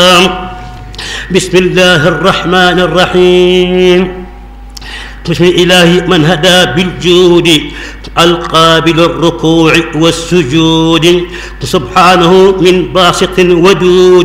بسم الله الرحمن الرحيم. بسم الإله من هدى بالجود القابل الركوع والسجود، سبحانه من باسط ودود.